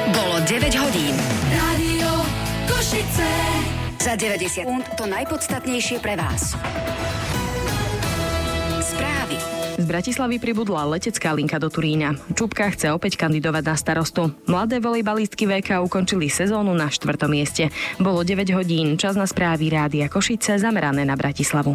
Bolo 9 hodín. Rádio Košice. Za 90 sekúnd to najpodstatnejšie pre vás. Správy. Z Bratislavy pribudla letecká linka do Turína. Čupka chce opäť kandidovať na starostu. Mladé volejbalistky VK ukončili sezónu na 4. mieste. Bolo 9 hodín, čas na správy Rádia Košice zamerané na Bratislavu.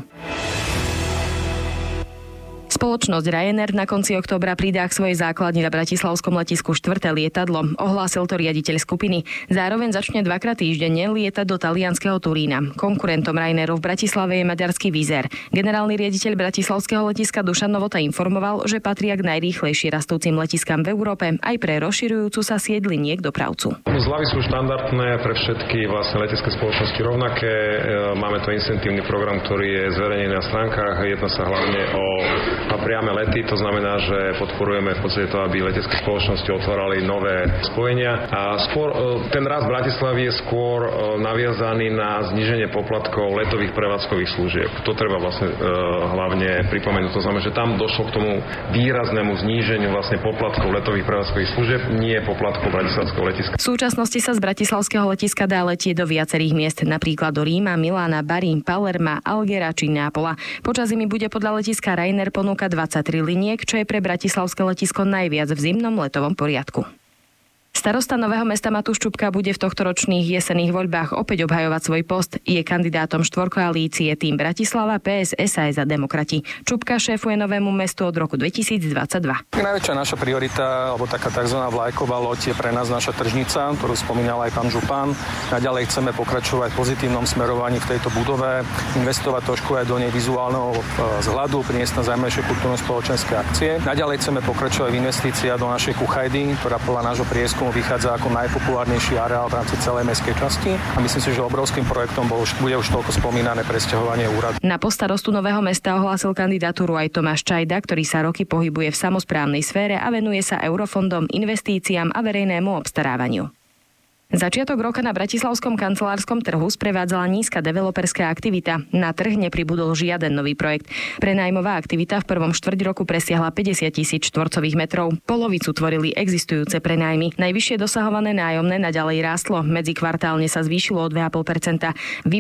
Spoločnosť Ryanair na konci októbra pridá k svojej základni na bratislavskom letisku 4. lietadlo. Ohlásil to riaditeľ skupiny. Zároveň začne dvakrát týždenne lietať do talianskeho Turína. Konkurentom Ryanairu v Bratislave je maďarský Wizz Air. Generálny riaditeľ bratislavského letiska Dušan Novota informoval, že patria k najrýchlejšie rastúcim letiskám v Európe aj pre rozširujúcu sa sieť liniek dopravcu. Zľavy sú štandardné pre všetky vlastne letecké spoločnosti rovnaké. Máme to incentívny program, ktorý je zverejnený na stránkach. Jedná sa hlavne o priame lety, to znamená, že podporujeme v podstate to, aby letecké spoločnosti otvárali nové spojenia. A skôr ten rast Bratislavy je skôr naviazaný na zníženie poplatkov letových prevádzkových služieb. To treba vlastne hlavne pripomenúť. To znamená, že tam došlo k tomu výraznému zníženiu vlastne poplatkov letových prevádzkových služieb, nie poplatkov bratislavského letiska. V súčasnosti sa z bratislavského letiska dá letieť do viacerých miest, napríklad do Ríma, Milána, Bari, Palerma, Alghera či Neapola. Počas zimy bude podľa letiska Ryanair ponúkať 23 liniek, čo je pre bratislavské letisko najviac v zimnom letovom poriadku. Starosta Nového Mesta Matúš Čupka bude v tohtoročných jesenných voľbách opäť obhajovať svoj post. Je kandidátom štvorkoalície Tým Bratislava, PS, SAS a Demokrati. Čupka šéfuje Novému mestu od roku 2022. Najväčšia naša priorita, alebo taká tzv. Vlajková loď je pre nás naša tržnica, ktorú spomínal aj pán župan. Naďalej chceme pokračovať v pozitívnom smerovaní v tejto budove, investovať trošku aj do nej vizuálneho vzhľadu, priniesť na zaujímavejšie kultúrno-spoločenské akcie. Naďalej chceme pokračovať v investíciách do našej kuchajdy, ktorá podľa nášho prieskumu vychádza ako najpopulárnejší areál v rámci celej mestskej časti a myslím si, že obrovským projektom bude už toľko spomínané presťahovanie úradu. Na post starostu Nového Mesta ohlásil kandidatúru aj Tomáš Čajda, ktorý sa roky pohybuje v samosprávnej sfére a venuje sa eurofondom, investíciám a verejnému obstarávaniu. Začiatok roka na bratislavskom kancelárskom trhu sprevádzala nízka developerská aktivita. Na trh nepribudol žiaden nový projekt. Prenájmová aktivita v prvom štvrť roku presiahla 50 000 štvorcových metrov. Polovicu tvorili existujúce prenájmy. Najvyššie dosahované nájomné naďalej rástlo. Medzikvartálne sa zvýšilo o 2,5%.